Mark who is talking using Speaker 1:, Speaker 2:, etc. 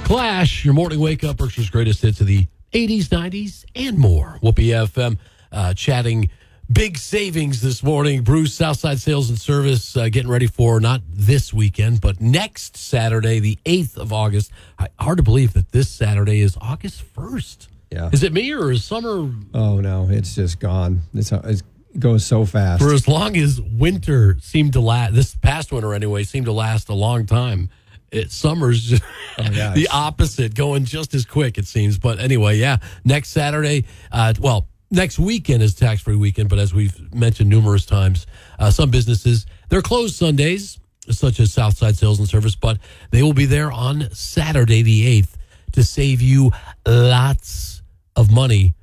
Speaker 1: Clash, your morning wake-up, Berkshire's greatest hits of the 80s, 90s, and more. Whoopee FM chatting big savings this morning. Bruce, Southside Sales and Service, getting ready for not this weekend, but next Saturday, the 8th of August. Hard to believe that this Saturday is August 1st.
Speaker 2: Yeah.
Speaker 1: Is it me or is summer?
Speaker 2: Oh, no, it's just gone. It goes so fast.
Speaker 1: For as long as winter seemed to last, this past winter anyway, seemed to last a long time. Summer's just the opposite, going just as quick, it seems. But anyway, yeah, next Saturday, next weekend is tax-free weekend, but as we've mentioned numerous times, some businesses, they're closed Sundays, such as Southside Sales and Service, but they will be there on Saturday the 8th to save you lots of money